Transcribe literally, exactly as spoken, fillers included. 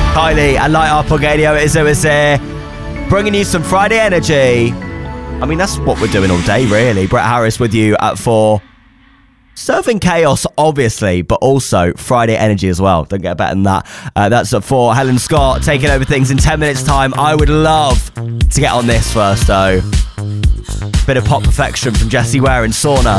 Kylie and Light Up on Radio Izzo is here, bringing you some Friday energy. I mean, that's what we're doing all day, really. Brett Harris with you at four. Serving chaos, obviously, but also Friday energy as well. Don't get better than that. Uh, that's at four. Helen Scott taking over things in ten minutes' time. I would love to get on this first, though. Bit of pop perfection from Jessie Ware and Sauna.